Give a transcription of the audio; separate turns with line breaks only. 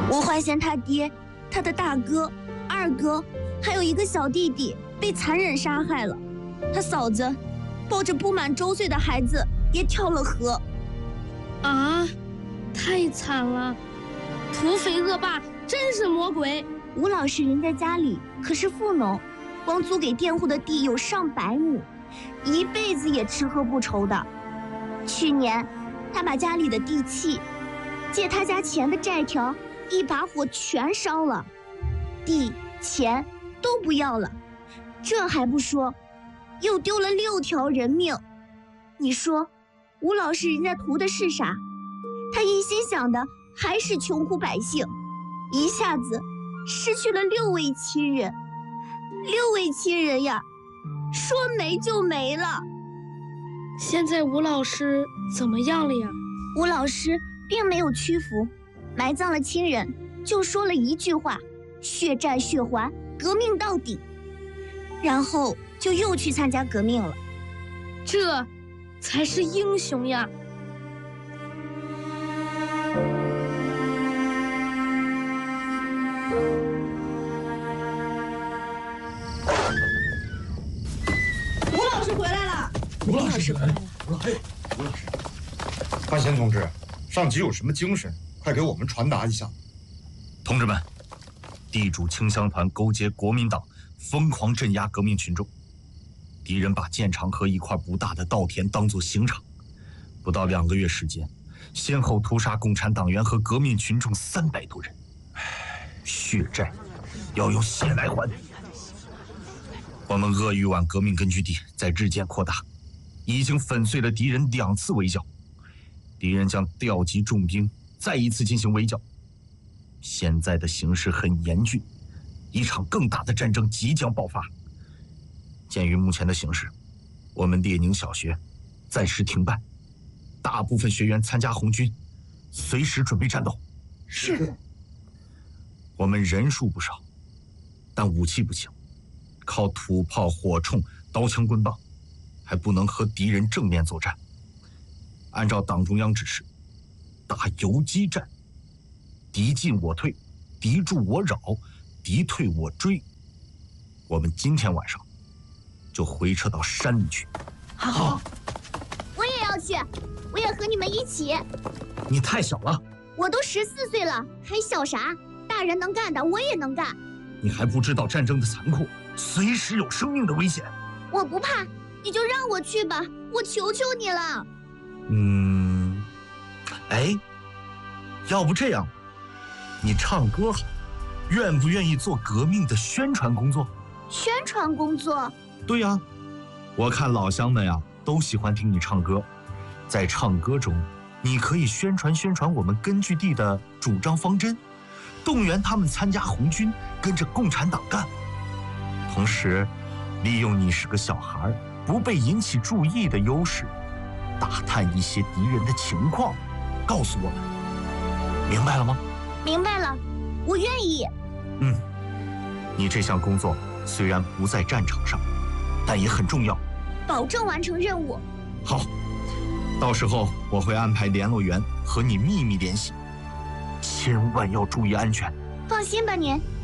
我怀嫌他爹、他的大哥、二哥，还有一个小弟弟被残忍杀害了。他嫂子抱着不满周岁的孩子也跳了河。
啊，太惨了！土匪恶霸真是魔鬼。
吴老师人家家里可是富农，光租给佃户的地有上百亩，一辈子也吃喝不愁的。去年他把家里的地契、借他家钱的债条一把火全烧了，地钱都不要了。这还不说，又丢了6条人命。你说吴老师人家图的是啥？他一心想的还是穷苦百姓，一下子失去了6位亲人，6位亲人呀，说没就没了。
现在吴老师怎么样了呀？
吴老师并没有屈服，埋葬了亲人，就说了一句话：血债血还，革命到底。然后就又去参加革命了。
这才是英雄呀！
吴老师回来了！
吴老师回来了！吴老师，
范闲同志，上级有什么精神，快给我们传达一下。
同志们，地主清乡团勾结国民党，疯狂镇压革命群众。敌人把建长河一块不大的稻田当作刑场，不到2个月时间，先后屠杀共产党员和革命群众300多人。血债要用血来还。我们鄂豫皖革命根据地在日渐扩大，已经粉碎了敌人2次围剿。敌人将调集重兵，再一次进行围剿。现在的形势很严峻，一场更大的战争即将爆发。鉴于目前的形势，我们列宁小学暂时停办，大部分学员参加红军，随时准备战斗。
是。
我们人数不少，但武器不行，靠土炮、火铳、刀枪棍棒，还不能和敌人正面作战。按照党中央指示，打游击战，敌进我退，敌驻我扰，敌退我追。我们今天晚上就回撤到山里去。
好，我也要去，我也和你们一起。
你太小了，
我都14岁了，还小啥？大人能干的我也能干。
你还不知道战争的残酷，随时有生命的危险。
我不怕，你就让我去吧，我求求你了。
哎，要不这样，你唱歌好，愿不愿意做革命的宣传工作？
宣传工作？
对呀，我看老乡们呀都喜欢听你唱歌，在唱歌中，你可以宣传我们根据地的主张方针，动员他们参加红军，跟着共产党干。同时，利用你是个小孩，不被引起注意的优势，打探一些敌人的情况，告诉我们，明白了吗？
明白了，我愿意。
你这项工作虽然不在战场上，但也很重要，
保证完成任务。
好，到时候我会安排联络员和你秘密联系，千万要注意安全。
放心吧您。